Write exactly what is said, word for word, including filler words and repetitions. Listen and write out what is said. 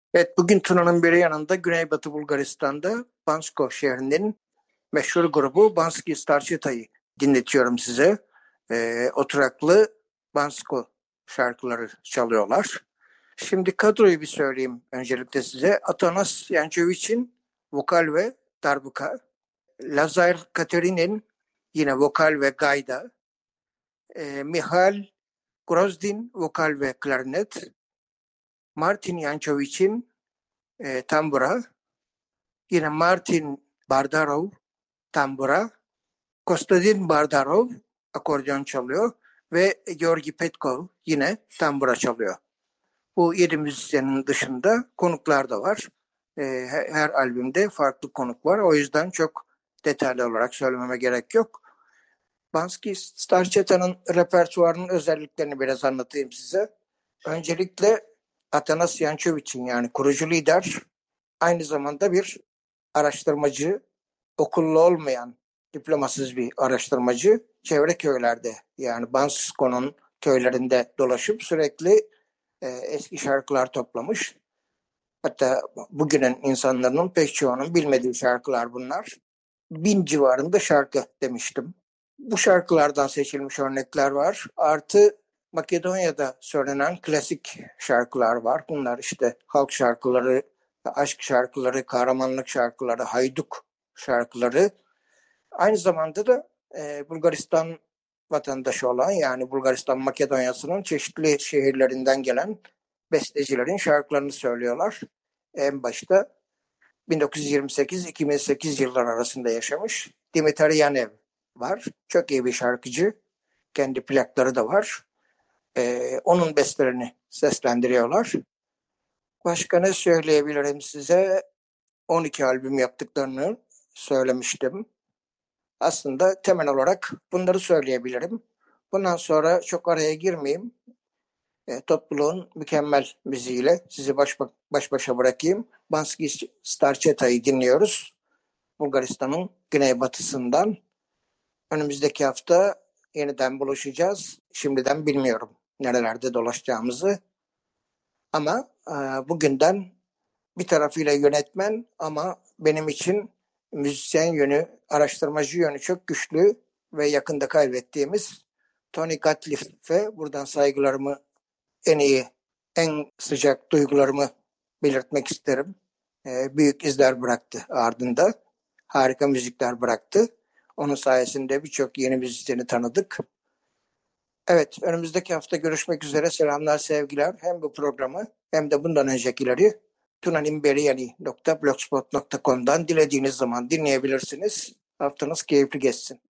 Evet, bugün Tuna'nın biri yanında Güneybatı Bulgaristan'da Bansko şehrinin meşhur grubu Banski Starčetai dinletiyorum size. Ee, oturaklı Bansko şarkıları çalıyorlar. Şimdi kadroyu bir söyleyeyim öncelikle size. Atanas Yančević'in vokal ve darbuka. Lazar Katerin'in yine vokal ve gayda. Ee, Mihail Grozdin vokal ve klarnet. Martin Yančević'in e, tambura. Yine Martin Bardarov tambura, Kostadin Bardarov akordeon çalıyor ve Georgi Petkov yine tambura çalıyor. Bu yedi müzisyenin dışında konuklar da var. Ee, her albümde farklı konuk var. O yüzden çok detaylı olarak söylememe gerek yok. Banski Starčeta'nın repertuarının özelliklerini biraz anlatayım size. Öncelikle Atanas Yančević'in yani kurucu lider aynı zamanda bir araştırmacı, okullu olmayan, diplomasız bir araştırmacı çevre köylerde yani Bansko'nun köylerinde dolaşıp sürekli e, eski şarkılar toplamış. Hatta bugünün insanların pek çoğunun bilmediği şarkılar bunlar. Bin civarında şarkı demiştim. Bu şarkılardan seçilmiş örnekler var. Artı Makedonya'da söylenen klasik şarkılar var. Bunlar işte halk şarkıları, aşk şarkıları, kahramanlık şarkıları, hayduk şarkıları. Aynı zamanda da e, Bulgaristan vatandaşı olan yani Bulgaristan Makedonya'sının çeşitli şehirlerinden gelen bestecilerin şarkılarını söylüyorlar. En başta bin dokuz yüz yirmi sekiz iki bin sekiz yıllar arasında yaşamış Dimitar Yanev var. Çok iyi bir şarkıcı. Kendi plakları da var. Ee, onun bestelerini seslendiriyorlar. Başka ne söyleyebilirim size? on iki albüm yaptıklarını söylemiştim. Aslında temel olarak bunları söyleyebilirim. Bundan sonra çok araya girmeyeyim. E, topluluğun mükemmel müziğiyle sizi baş, baş başa bırakayım. Banski Starčeta'yı dinliyoruz. Bulgaristan'ın güneybatısından. Önümüzdeki hafta yeniden buluşacağız. Şimdiden bilmiyorum nerelerde dolaşacağımızı. Ama e, bugünden bir tarafıyla yönetmen ama benim için müzisyen yönü, araştırmacı yönü çok güçlü ve yakında kaybettiğimiz Tony Gatliff'e buradan saygılarımı en iyi, en sıcak duygularımı belirtmek isterim. E, büyük izler bıraktı ardında. Harika müzikler bıraktı. Onun sayesinde birçok yeni müzisyeni tanıdık. Evet, önümüzdeki hafta görüşmek üzere. Selamlar, sevgiler. Hem bu programı hem de bundan öncekileri tunanimberiyani nokta blogspot nokta com'dan dilediğiniz zaman dinleyebilirsiniz. Haftanız keyifli geçsin.